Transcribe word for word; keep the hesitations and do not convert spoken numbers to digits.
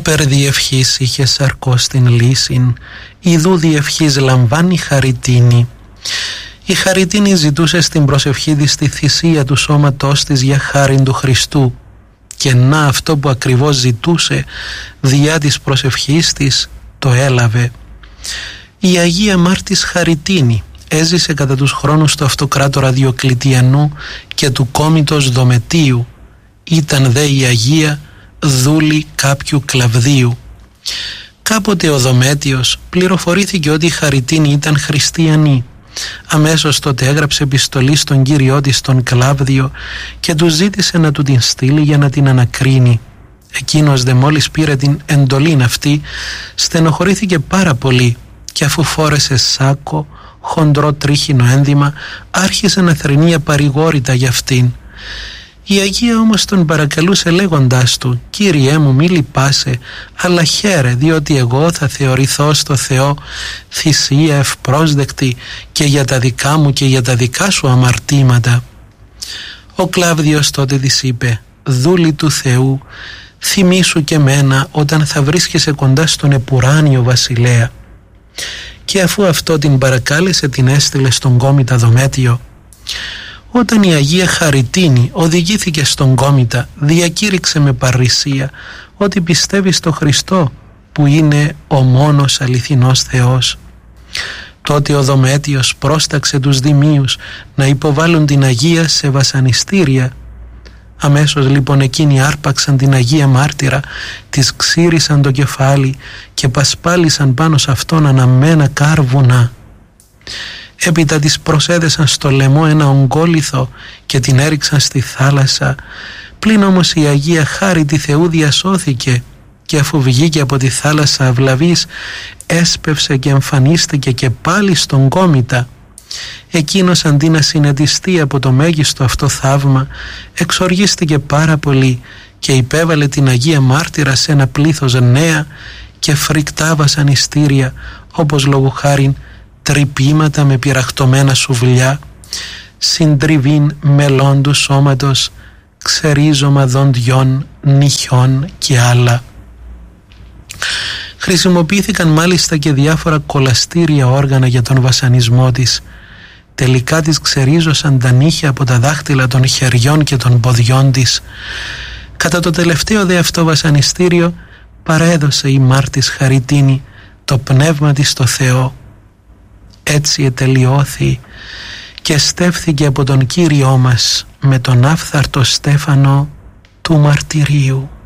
Άπερ διευχής είχε σαρκός την λύσιν, ιδού διευχής λαμβάνει χαριτίνη. Η χαριτίνη ζητούσε στην προσευχή της τη θυσία του σώματός της για χάριν του Χριστού, και να αυτό που ακριβώς ζητούσε διά της προσευχής της το έλαβε. Η Αγία Μάρτης Χαριτίνη έζησε κατά τους χρόνους του αυτοκράτορα Διοκλητιανού και του κόμητος Δομετίου. Ήταν δε η Αγία δούλη κάποιου Κλαβδίου. Κάποτε ο Δομέτιος πληροφορήθηκε ότι η Χαριτίνη ήταν χριστιανή. Αμέσως τότε έγραψε επιστολή στον κύριό της τον Κλάβδιο και του ζήτησε να του την στείλει για να την ανακρίνει. Εκείνος δε μόλις πήρε την εντολήν αυτή, στενοχωρήθηκε πάρα πολύ και αφού φόρεσε σάκο, χοντρό τρίχινο ένδυμα, άρχισε να θρηνεί απαρηγόρητα για αυτήν. Η Αγία όμως τον παρακαλούσε λέγοντάς του «Κύριέ μου, μη λυπάσαι, αλλά χαίρε, διότι εγώ θα θεωρηθώ στο Θεό θυσία ευπρόσδεκτη και για τα δικά μου και για τα δικά σου αμαρτήματα». Ο Κλάβδιος τότε της είπε «Δούλη του Θεού, θυμήσου και μένα όταν θα βρίσκεσαι κοντά στον επουράνιο βασιλέα». Και αφού αυτό την παρακάλεσε, την έστειλε στον κόμητα Δομέτιο. Όταν η Αγία Χαριτίνη οδηγήθηκε στον κόμητα, διακήρυξε με παρρησία ότι πιστεύει στο Χριστό που είναι ο μόνος αληθινός Θεός. Τότε ο Δομέτιος πρόσταξε τους δημίους να υποβάλουν την Αγία σε βασανιστήρια. Αμέσως λοιπόν εκείνοι άρπαξαν την Αγία Μάρτυρα, της ξύρισαν το κεφάλι και πασπάλισαν πάνω σε αυτόν αναμένα κάρβουνα. Έπειτα της προσέδεσαν στο λαιμό ένα ογκόλιθο και την έριξαν στη θάλασσα. Πλην όμως η Αγία Χάριτη Θεού διασώθηκε και αφού βγήκε από τη θάλασσα αυλαβής, έσπευσε και εμφανίστηκε και πάλι στον κόμητα. Εκείνος αντί να συνετιστεί από το μέγιστο αυτό θαύμα, εξοργίστηκε πάρα πολύ και υπέβαλε την Αγία Μάρτυρα σε ένα πλήθος νέα και φρικτά βασανιστήρια, όπως λόγου χάριν τρυπήματα με πυραχτωμένα σουβλιά, συντριβήν μελών του σώματος, ξερίζωμα δοντιών, νυχιών και άλλα. Χρησιμοποιήθηκαν μάλιστα και διάφορα κολαστήρια όργανα για τον βασανισμό της. Τελικά της ξερίζωσαν τα νύχια από τα δάχτυλα των χεριών και των ποδιών της. Κατά το τελευταίο δε αυτό βασανιστήριο παρέδωσε η Μάρτης Χαριτίνη το πνεύμα της στο Θεό. Έτσι ετελειώθη και στέφθηκε από τον Κύριό μας με τον άφθαρτο στέφανο του μαρτυρίου.